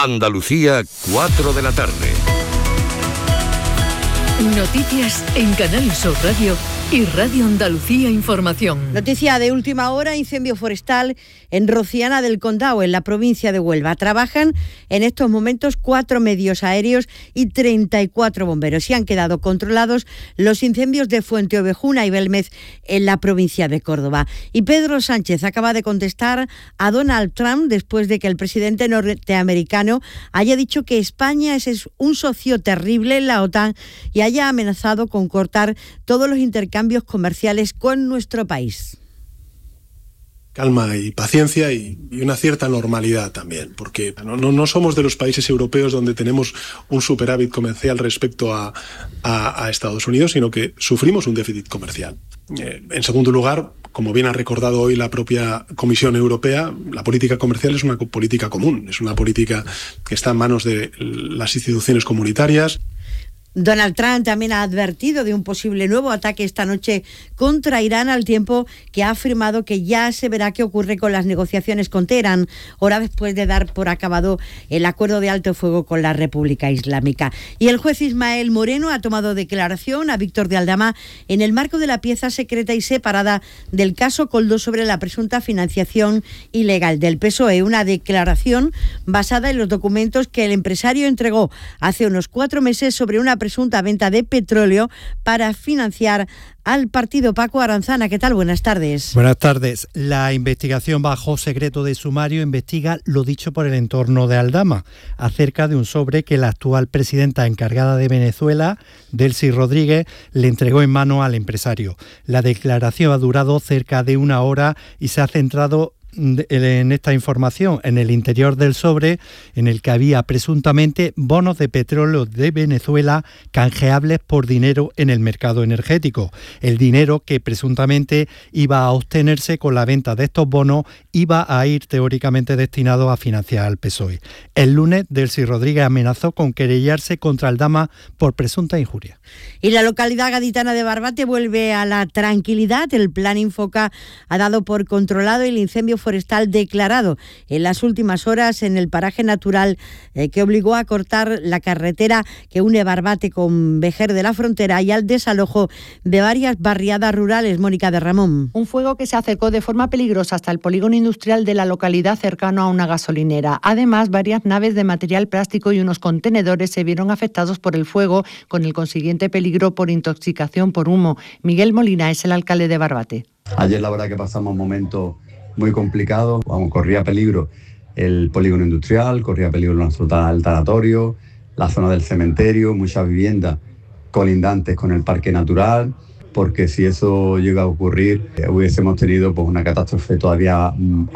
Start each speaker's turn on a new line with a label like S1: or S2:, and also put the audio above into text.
S1: Andalucía, 4 de la tarde.
S2: Noticias en Canal Sur Radio y Radio Andalucía Información.
S3: Noticia de última hora: incendio forestal en Rociana del Condado, en la provincia de Huelva. Trabajan en estos momentos 4 medios aéreos y 34 bomberos. Y han quedado controlados los incendios de Fuente Ovejuna y Belmez en la provincia de Córdoba. Y Pedro Sánchez acaba de contestar a Donald Trump después de que el presidente norteamericano haya dicho que España es un socio terrible en la OTAN y haya amenazado con cortar todos los intercambios comerciales con nuestro país.
S4: Calma y paciencia y una cierta normalidad también, porque no somos de los países europeos donde tenemos un superávit comercial respecto a Estados Unidos, sino que sufrimos un déficit comercial. En segundo lugar, como bien ha recordado hoy la propia Comisión Europea, la política comercial es una política común, es una política que está en manos de las instituciones comunitarias.
S3: Donald Trump también ha advertido de un posible nuevo ataque esta noche contra Irán, al tiempo que ha afirmado que ya se verá qué ocurre con las negociaciones con Teherán, hora después de dar por acabado el acuerdo de alto fuego con la República Islámica. Y el juez Ismael Moreno ha tomado declaración a Víctor de Aldama en el marco de la pieza secreta y separada del caso Koldo sobre la presunta financiación ilegal del PSOE. Una declaración basada en los documentos que el empresario entregó hace unos 4 meses sobre una presunta venta de petróleo para financiar al partido. Paco Aranzana, ¿qué tal? Buenas tardes.
S5: Buenas tardes. La investigación bajo secreto de sumario investiga lo dicho por el entorno de Aldama acerca de un sobre que la actual presidenta encargada de Venezuela, Delcy Rodríguez, le entregó en mano al empresario. La declaración ha durado cerca de 1 hora y se ha centrado en esta información, en el interior del sobre, en el que había presuntamente bonos de petróleo de Venezuela canjeables por dinero en el mercado energético. El dinero que presuntamente iba a obtenerse con la venta de estos bonos iba a ir teóricamente destinado a financiar al PSOE. El lunes, Delcy Rodríguez amenazó con querellarse contra Aldama por presunta injuria.
S3: Y la localidad gaditana de Barbate vuelve a la tranquilidad. El plan Infoca ha dado por controlado el incendio forestal declarado en las últimas horas en el paraje natural que obligó a cortar la carretera que une Barbate con Vejer de la Frontera y al desalojo de varias barriadas rurales. Mónica de Ramón.
S6: Un fuego que se acercó de forma peligrosa hasta el polígono industrial de la localidad, cercano a una gasolinera. Además, varias naves de material plástico y unos contenedores se vieron afectados por el fuego, con el consiguiente peligro por intoxicación por humo. Miguel Molina es el alcalde de Barbate.
S7: Ayer la verdad que pasamos un momento muy complicado, corría peligro el polígono industrial, corría peligro nuestro tanatorio, la zona del cementerio, muchas viviendas colindantes con el parque natural, porque si eso llega a ocurrir hubiésemos tenido pues una catástrofe todavía